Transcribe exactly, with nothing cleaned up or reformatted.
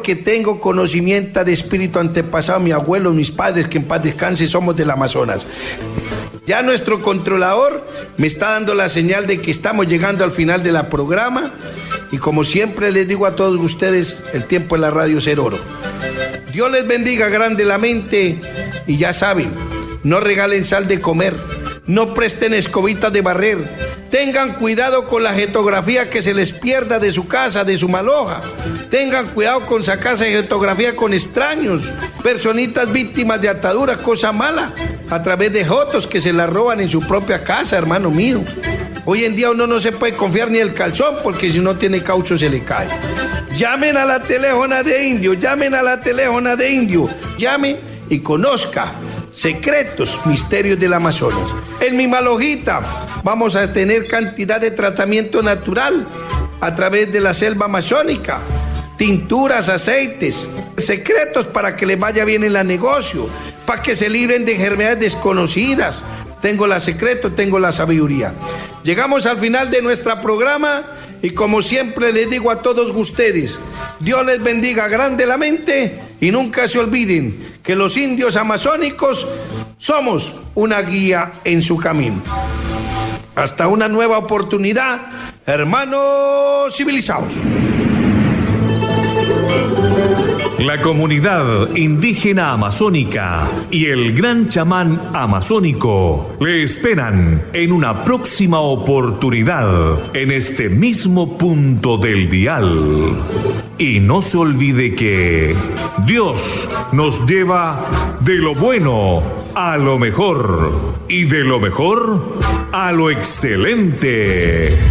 que tengo conocimiento de espíritu antepasado, mi abuelo, mis padres, que en paz descanse, somos del Amazonas. Ya nuestro controlador me está dando la señal de que estamos llegando al final de la programa y como siempre les digo a todos ustedes, el tiempo en la radio es oro. Dios les bendiga grande la mente y ya saben, no regalen sal de comer, no presten escobitas de barrer, tengan cuidado con la jetografía que se les pierda de su casa, de su maloja, tengan cuidado con sacarse jetografía con extraños, personitas víctimas de ataduras, cosa mala, a través de jotos que se la roban en su propia casa, hermano mío. Hoy en día uno no se puede confiar ni el calzón porque si no tiene caucho se le cae. Llamen a la teléfona de Indio, llamen a la teléfona de Indio, llame y conozca secretos, misterios del Amazonas. En mi malojita vamos a tener cantidad de tratamiento natural a través de la selva amazónica, tinturas, aceites, secretos para que les vaya bien en el negocio, para que se libren de enfermedades desconocidas. Tengo la secreto, tengo la sabiduría. Llegamos al final de nuestro programa y como siempre les digo a todos ustedes, Dios les bendiga grande la mente y nunca se olviden que los indios amazónicos somos una guía en su camino. Hasta una nueva oportunidad, hermanos civilizados. La comunidad indígena amazónica y el gran chamán amazónico le esperan en una próxima oportunidad en este mismo punto del dial. Y no se olvide que Dios nos lleva de lo bueno a lo mejor y de lo mejor a lo excelente.